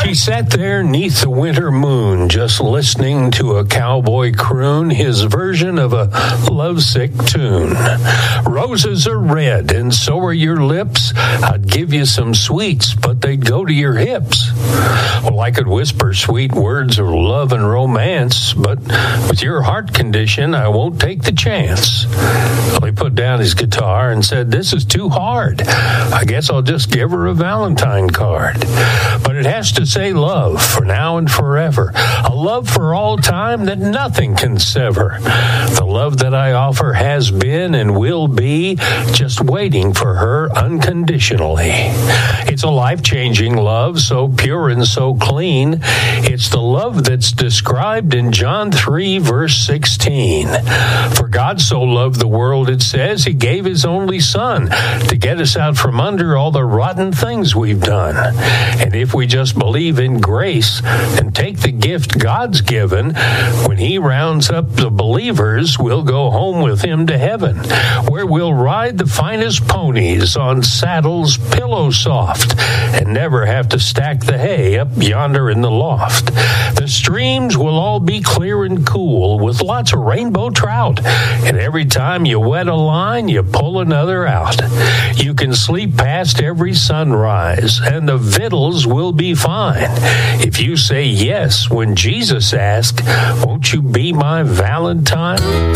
She sat there neath the winter moon, just listening to a cowboy croon his version of a lovesick tune. Roses are red, and so are your lips. I'd give you some sweets, but they'd go to your hips. Well, I could whisper sweet words of love and romance, but with your heart condition, I won't take the chance. Well, he put down his guitar and said, this is too hard. I guess I'll just give her a Valentine card. But it has to say love for now and forever. A love for all time that nothing can sever. The love that I offer has been and will be just waiting for her unconditionally. It's a life-changing love, so pure and so clean. It's the love that's described in John 3, verse 16. For God so loved the world, it says, he gave his only son to get us out from under all the rotten things we've done. And if we just believe in grace and take the gift God's given, when he rounds up the believers, we'll go home with him to heaven, where we'll ride the finest ponies on saddles pillow soft and never have to stack the hay up yonder in the loft. The streams will all be clear and cool with lots of rainbow trout, and every time you wet a line, you pull another out. You can sleep past every sunrise, and the victuals will be fine. If you say yes when Jesus asked, won't you be my Valentine?